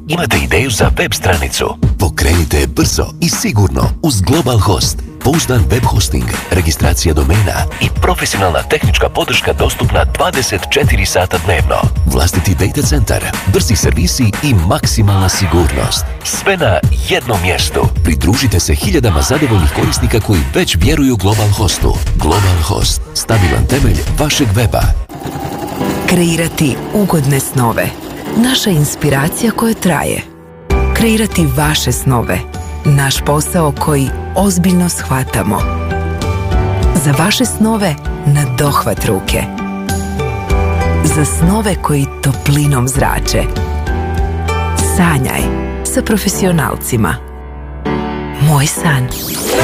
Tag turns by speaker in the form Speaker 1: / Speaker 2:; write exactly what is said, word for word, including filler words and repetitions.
Speaker 1: Imate ideju za web stranicu? Pokrenite je brzo i sigurno uz Global Host. Pouzdan web hosting, registracija domena i profesionalna tehnička podrška dostupna dvadeset četiri sata dnevno. Vlastiti data centar, brzi servisi i maksimalna sigurnost. Sve na jednom mjestu. Pridružite se hiljadama zadovoljnih korisnika koji već vjeruju Global Hostu. Global Host, stabilan temelj vašeg weba.
Speaker 2: Kreirati ugodne snove. Naša inspiracija koja traje. Kreirati vaše snove. Naš posao koji ozbiljno shvatamo. Za vaše snove na dohvat ruke. Za snove koji toplinom zrače. Sanjaj sa profesionalcima. Moj san.